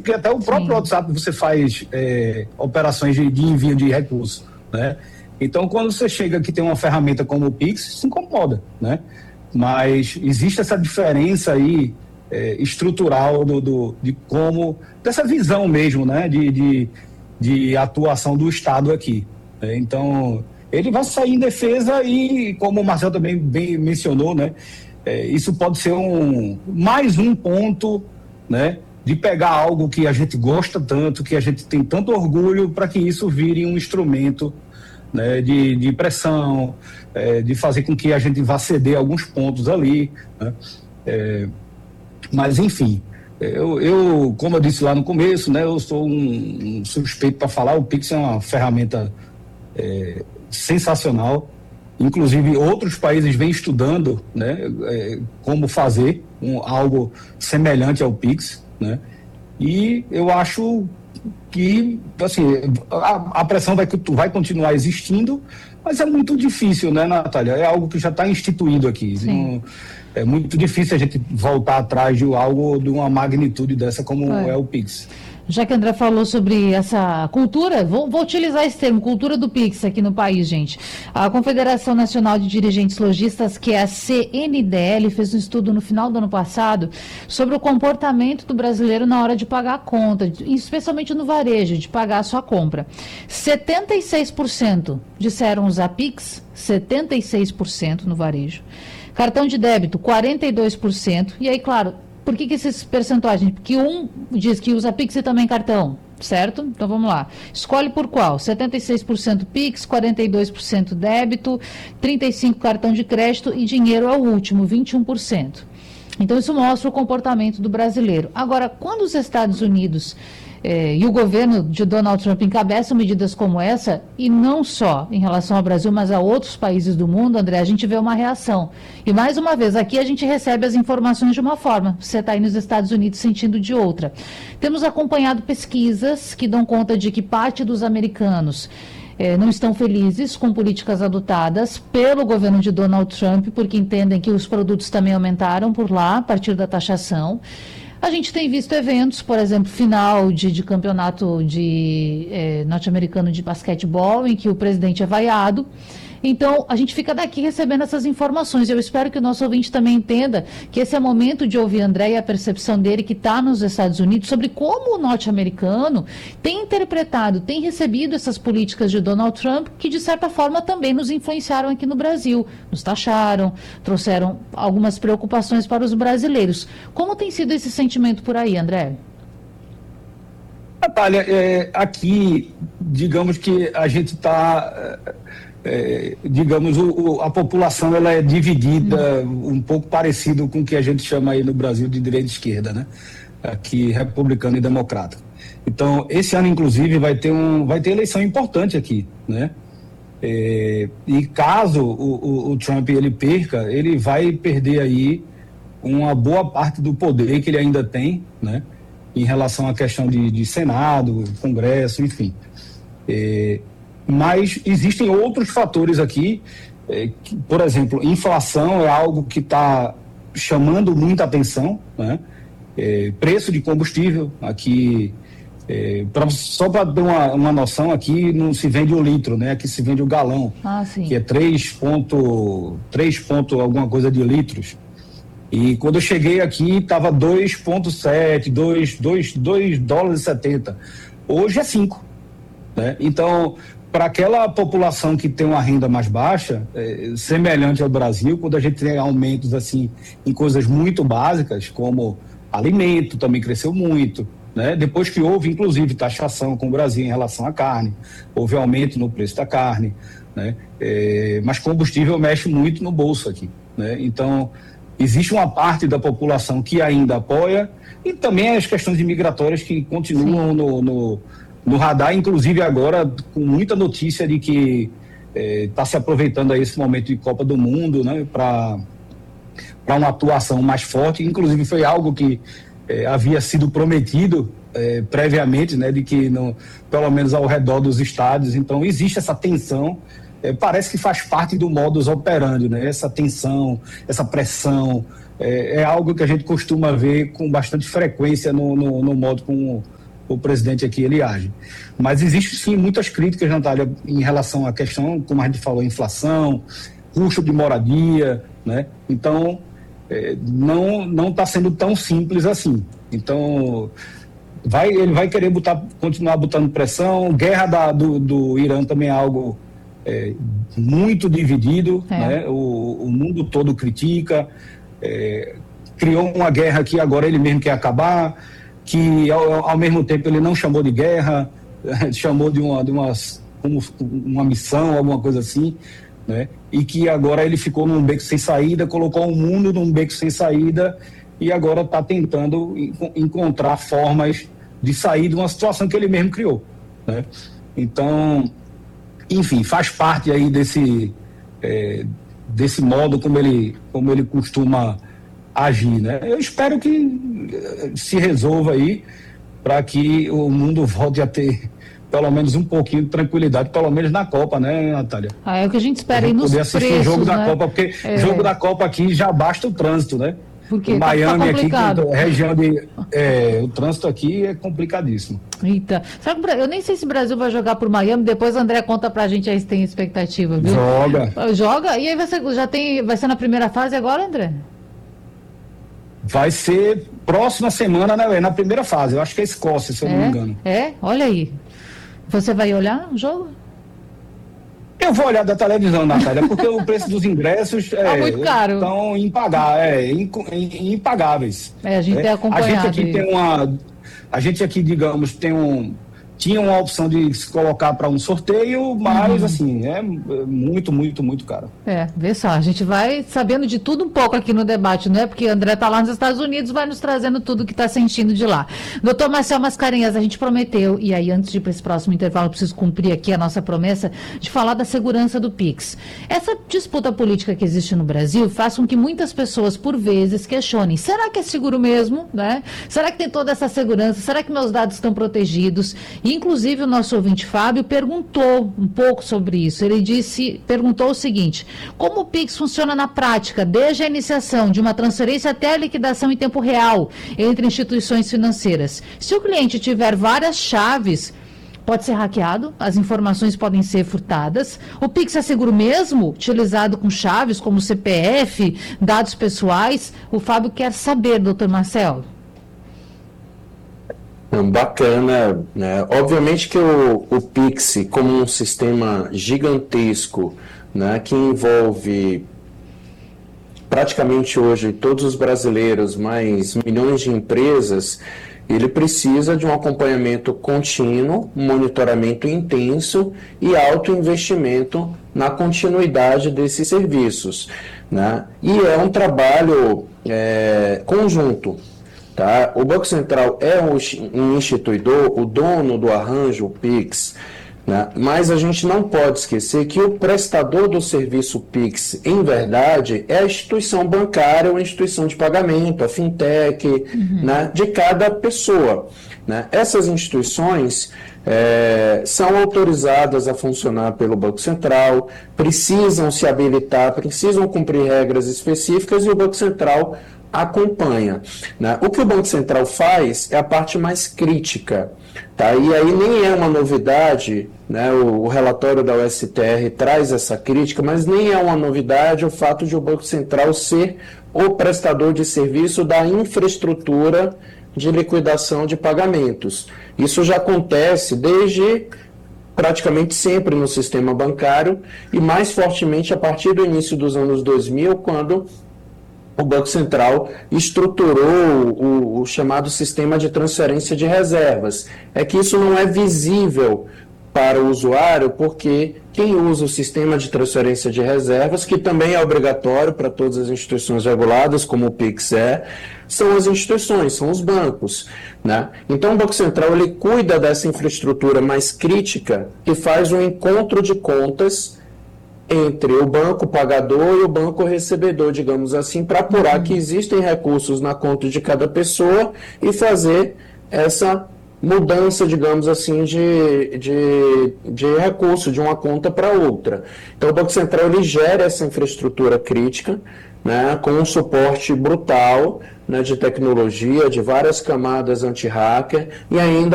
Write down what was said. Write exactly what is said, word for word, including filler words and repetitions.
porque até o próprio Sim. WhatsApp você faz é, operações de, de envio de recursos, né? Então, quando você chega que tem uma ferramenta como o Pix, se incomoda, né? Mas existe essa diferença aí é, estrutural do, do, de como, dessa visão mesmo, né? De, de, de atuação do Estado aqui. Né? Então, ele vai sair em defesa e, como o Marcelo também bem mencionou, né? É, isso pode ser um, mais um ponto, né? De pegar algo que a gente gosta tanto, que a gente tem tanto orgulho, para que isso vire um instrumento, né, de, de pressão, é, de fazer com que a gente vá ceder alguns pontos ali, né? É, mas enfim, eu, eu, como eu disse lá no começo, né, eu sou um, um suspeito para falar. O Pix é uma ferramenta é, sensacional, inclusive outros países vêm estudando, né, é, como fazer um, algo semelhante ao Pix, né, e eu acho que, assim, a, a pressão vai, vai continuar existindo, mas é muito difícil, né, Natália? É algo que já está instituído aqui. Não, é muito difícil a gente voltar atrás de algo de uma magnitude dessa como é, é o Pix. Já que a André falou sobre essa cultura, vou, vou utilizar esse termo, cultura do Pix aqui no país, gente. A Confederação Nacional de Dirigentes Lojistas, que é a C N D L, fez um estudo no final do ano passado sobre o comportamento do brasileiro na hora de pagar a conta, especialmente no varejo, de pagar a sua compra. setenta e seis por cento disseram usar Pix, setenta e seis por cento no varejo. Cartão de débito, quarenta e dois por cento. E aí, claro, por que, que esses percentuais? Porque um diz que usa Pix e também cartão, certo? Então vamos lá. Escolhe por qual? setenta e seis por cento Pix, quarenta e dois por cento débito, trinta e cinco por cento cartão de crédito e dinheiro é o último, vinte e um por cento. Então isso mostra o comportamento do brasileiro. Agora, quando os Estados Unidos eh, e o governo de Donald Trump encabeçam medidas como essa, e não só em relação ao Brasil, mas a outros países do mundo, André, a gente vê uma reação. E mais uma vez, aqui a gente recebe as informações de uma forma, você está aí nos Estados Unidos sentindo de outra. Temos acompanhado pesquisas que dão conta de que parte dos americanos eh, não estão felizes com políticas adotadas pelo governo de Donald Trump, porque entendem que os produtos também aumentaram por lá, a partir da taxação. A gente tem visto eventos, por exemplo, final de, de campeonato de, eh, norte-americano de basquetebol, em que o presidente é vaiado. Então, a gente fica daqui recebendo essas informações. Eu espero que o nosso ouvinte também entenda que esse é o momento de ouvir André e a percepção dele, que está nos Estados Unidos, sobre como o norte-americano tem interpretado, tem recebido essas políticas de Donald Trump, que de certa forma também nos influenciaram aqui no Brasil. Nos taxaram, trouxeram algumas preocupações para os brasileiros. Como tem sido esse sentimento por aí, André? Natália, é, aqui, digamos que a gente está... É, digamos, o, o, a população ela é dividida hum. um pouco parecido com o que a gente chama aí no Brasil de direita e esquerda, né? Aqui, republicano e democrata. Então, esse ano, inclusive, vai ter, um, vai ter eleição importante aqui, né? É, e caso o, o, o Trump ele perca, ele vai perder aí uma boa parte do poder que ele ainda tem, né? Em relação à questão de, de Senado, Congresso, enfim. É, mas existem outros fatores aqui, eh, que, por exemplo, inflação é algo que está chamando muita atenção, né? Eh, preço de combustível aqui, eh, pra, só para ter uma, uma noção, aqui não se vende o litro, né? Aqui se vende o galão, ah, sim. que é três ponto, três ponto alguma coisa de litros. E quando eu cheguei aqui estava dois vírgula sete, dois dólares e setenta. Hoje é cinco, né? Então, para aquela população que tem uma renda mais baixa, é, semelhante ao Brasil, quando a gente tem aumentos assim em coisas muito básicas, como alimento também cresceu muito, né? Depois que houve, inclusive, taxação com o Brasil em relação à carne, houve aumento no preço da carne, né? É, mas combustível mexe muito no bolso aqui, né? Então, existe uma parte da população que ainda apoia, e também as questões imigratórias que continuam no, no no radar, inclusive agora com muita notícia de que está eh, se aproveitando aí esse momento de Copa do Mundo, né, para para uma atuação mais forte. Inclusive foi algo que eh, havia sido prometido eh, previamente, né, de que no, pelo menos ao redor dos estádios. Então existe essa tensão, eh, parece que faz parte do modus operandi, né, essa tensão, essa pressão, eh, é algo que a gente costuma ver com bastante frequência no, no, no modo como o presidente aqui ele age. Mas existe sim muitas críticas, Natália, em relação à questão, como a gente falou, inflação, custo de moradia, né? Então, é, não não está sendo tão simples assim. Então, vai, ele vai querer botar, continuar botando pressão. Guerra da, do, do Irã também é algo é, muito dividido, é. né? O, o mundo todo critica. É, criou uma guerra que agora ele mesmo quer acabar, que ao, ao mesmo tempo ele não chamou de guerra, chamou de uma, de uma, uma missão, alguma coisa assim, né? E que agora ele ficou num beco sem saída, colocou o mundo num beco sem saída e agora está tentando encontrar formas de sair de uma situação que ele mesmo criou, né? Então, enfim, faz parte aí desse, é, desse modo como ele, como ele costuma agir, né? Eu espero que se resolva aí para que o mundo volte a ter pelo menos um pouquinho de tranquilidade, pelo menos na Copa, né, Natália? Ah, é o que a gente espera aí nos poder assistir preços, o jogo né? da Copa, porque é. jogo da Copa aqui já basta o trânsito, né? Porque o Miami tá aqui, complicado. região de, é, o trânsito aqui é complicadíssimo. Eita, sabe, eu nem sei se o Brasil vai jogar por Miami, depois o André conta pra gente aí se tem expectativa, viu? Joga. Joga, e aí vai ser, já tem, vai ser na primeira fase agora, André? Vai ser próxima semana, né, na primeira fase, eu acho que é Escócia, se eu é, não me engano. É, olha aí. Você vai olhar o jogo? Eu vou olhar da televisão, Natália, porque o preço dos ingressos tá é, muito caro. Estão impagáveis, é, impagáveis. É, a gente é. tem acompanhado. A gente aqui tem uma, a gente aqui, digamos, tem um, tinha uma opção de se colocar para um sorteio, mas uhum. assim, é muito, muito, muito caro. É, vê só, a gente vai sabendo de tudo um pouco aqui no debate, não é? Porque o André está lá nos Estados Unidos, vai nos trazendo tudo que está sentindo de lá. Doutor Marcel Mascarenhas, a gente prometeu, e aí antes de ir para esse próximo intervalo, eu preciso cumprir aqui a nossa promessa de falar da segurança do Pix. Essa disputa política que existe no Brasil faz com que muitas pessoas, por vezes, questionem, será que é seguro mesmo, né? Será que tem toda essa segurança? Será que meus dados estão protegidos? Inclusive, o nosso ouvinte Fábio perguntou um pouco sobre isso. Ele disse, perguntou o seguinte: como o Pix funciona na prática, desde a iniciação de uma transferência até a liquidação em tempo real entre instituições financeiras? Se o cliente tiver várias chaves, pode ser hackeado, as informações podem ser furtadas. O Pix é seguro mesmo, utilizado com chaves como C P F, dados pessoais? O Fábio quer saber, doutor Marcel. Bacana, né? Obviamente que o, o Pix, como um sistema gigantesco, né, que envolve praticamente hoje todos os brasileiros, mais milhões de empresas, ele precisa de um acompanhamento contínuo, monitoramento intenso e alto investimento na continuidade desses serviços, né? E é um trabalho é, conjunto. Tá? O Banco Central é um instituidor, o dono do arranjo, o Pix, né? Mas a gente não pode esquecer que o prestador do serviço Pix, em verdade, é a instituição bancária ou a instituição de pagamento, a fintech, uhum. né? De cada pessoa. Né? Essas instituições é, são autorizadas a funcionar pelo Banco Central, precisam se habilitar, precisam cumprir regras específicas e o Banco Central acompanha. Né? O que o Banco Central faz é a parte mais crítica. Tá? E aí nem é uma novidade, né? o, o relatório da U S T R traz essa crítica, mas nem é uma novidade o fato de o Banco Central ser o prestador de serviço da infraestrutura de liquidação de pagamentos. Isso já acontece desde praticamente sempre no sistema bancário e mais fortemente a partir do início dos anos dois mil, quando o Banco Central estruturou o, o chamado sistema de transferência de reservas. É que isso não é visível para o usuário, porque quem usa o sistema de transferência de reservas, que também é obrigatório para todas as instituições reguladas, como o Pix é, são as instituições, são os bancos. Né? Então o Banco Central ele cuida dessa infraestrutura mais crítica e faz um encontro de contas entre o banco pagador e o banco recebedor, digamos assim, para apurar que existem recursos na conta de cada pessoa e fazer essa mudança, digamos assim, de, de, de recurso de uma conta para outra. Então, o Banco Central ele gera essa infraestrutura crítica, né, com um suporte brutal, né, de tecnologia, de várias camadas anti-hacker e ainda